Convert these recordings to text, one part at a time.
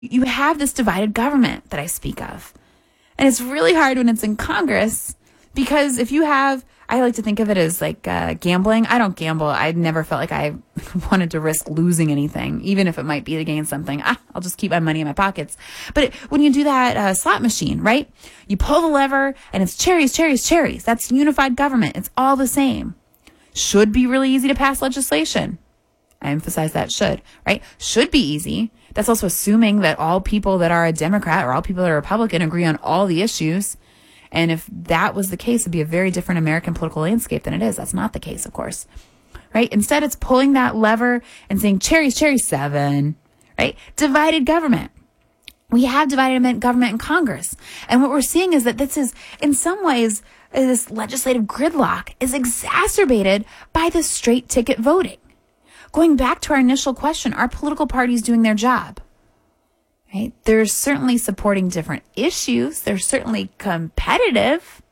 You have this divided government that I speak of. And it's really hard when it's in Congress, because if you have, I like to think of it as like gambling. I don't gamble. I never felt like I wanted to risk losing anything, even if it might be to gain something. I'll just keep my money in my pockets. But when you do that slot machine, right? You pull the lever and it's cherries, cherries, cherries. That's unified government. It's all the same. Should be really easy to pass legislation. I emphasize that should, right? Should be easy. That's also assuming that all people that are a Democrat or all people that are Republican agree on all the issues. And if that was the case, it'd be a very different American political landscape than it is. That's not the case, of course, right? Instead, it's pulling that lever and saying, cherries, cherries, 7, right? Divided government. We have divided government in Congress. And what we're seeing is that this is, in some ways, this legislative gridlock is exacerbated by the straight ticket voting. Going back to our initial question, are political parties doing their job? Right? They're certainly supporting different issues. They're certainly competitive.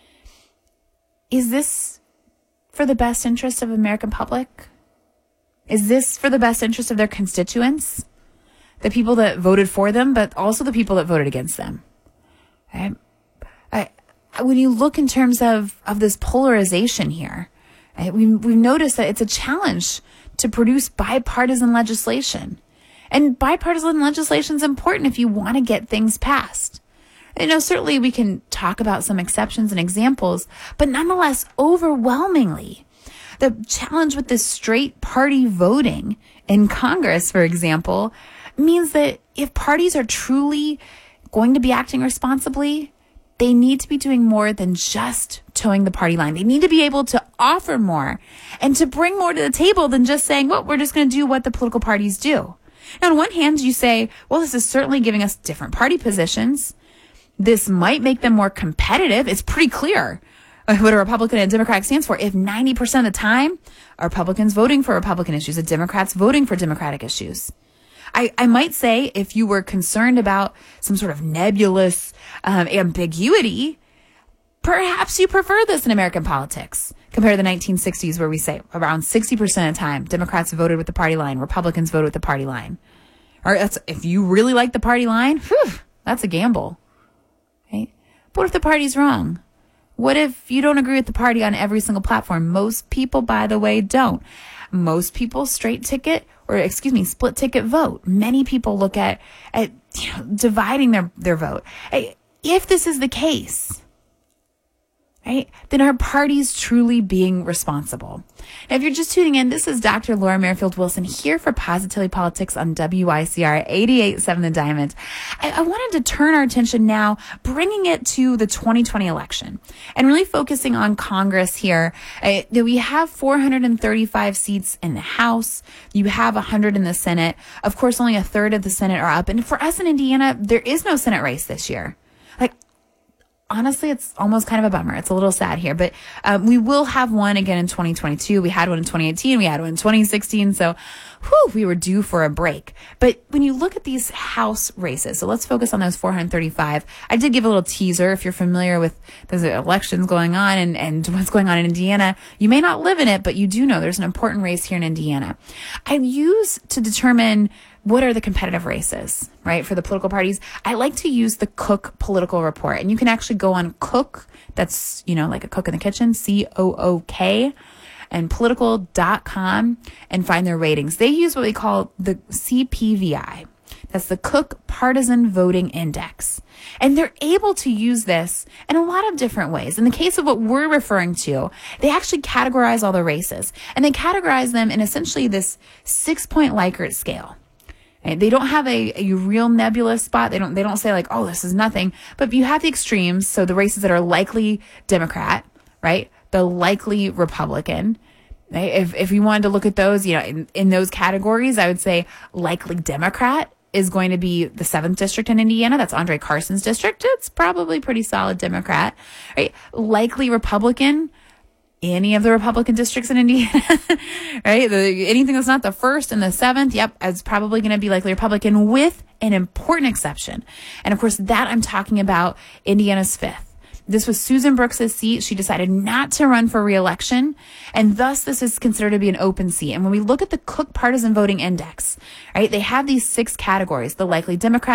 Is this for the best interest of the American public? Is this for the best interest of their constituents? The people that voted for them, but also the people that voted against them. Right? When you look in terms of this polarization here, right, we've noticed that it's a challenge to produce bipartisan legislation. And bipartisan legislation is important if you want to get things passed. Certainly we can talk about some exceptions and examples, but nonetheless, overwhelmingly, the challenge with this straight party voting in Congress, for example, means that if parties are truly going to be acting responsibly, they need to be doing more than just towing the party line. They need to be able to offer more and to bring more to the table than just saying, well, we're just going to do what the political parties do. Now, on one hand, you say, well, this is certainly giving us different party positions. This might make them more competitive. It's pretty clear what a Republican and a Democrat stands for. If 90% of the time are Republicans voting for Republican issues, and Democrats voting for Democratic issues. I might say if you were concerned about some sort of nebulous ambiguity, perhaps you prefer this in American politics compared to the 1960s, where we say around 60% of the time, Democrats voted with the party line, Republicans voted with the party line. Or if you really like the party line, that's a gamble. Right? But what if the party's wrong? What if you don't agree with the party on every single platform? Most people, by the way, don't. Most people split ticket vote. Many people look at dividing their vote. If this is the case, right, then are parties truly being responsible? Now, if you're just tuning in, this is Dr. Laura Merrifield Wilson here for Positively Politics on WYCR 88.7 The Diamond. I wanted to turn our attention now, bringing it to the 2020 election and really focusing on Congress here. We have 435 seats in the House. You have 100 in the Senate. Of course, only a third of the Senate are up. And for us in Indiana, there is no Senate race this year. Honestly, it's almost kind of a bummer. It's a little sad here, but we will have one again in 2022. We had one in 2018. We had one in 2016. So we were due for a break. But when you look at these House races, so let's focus on those 435. I did give a little teaser. If you're familiar with those elections going on and what's going on in Indiana, you may not live in it, but you do know there's an important race here in Indiana. I use to determine what are the competitive races, right, for the political parties. I like to use the Cook Political Report. And you can actually go on Cook, that's, like a cook in the kitchen, COOK, and political.com and find their ratings. They use what we call the CPVI. That's the Cook Partisan Voting Index. And they're able to use this in a lot of different ways. In the case of what we're referring to, they actually categorize all the races. And they categorize them in essentially this 6-point Likert scale. They don't have a real nebulous spot. They don't say like, oh, this is nothing. But you have the extremes. So the races that are likely Democrat, right? The likely Republican. Right? If you wanted to look at those, in those categories, I would say likely Democrat is going to be the 7th district in Indiana. That's Andre Carson's district. It's probably pretty solid Democrat, right? Likely Republican, any of the Republican districts in Indiana, right? Anything that's not the 1st and the 7th, yep, it's probably going to be likely Republican, with an important exception. And of course, that I'm talking about Indiana's 5th. This was Susan Brooks' seat. She decided not to run for re-election, and thus this is considered to be an open seat. And when we look at the Cook Partisan Voting Index, right, they have these 6 categories: the likely Democrat,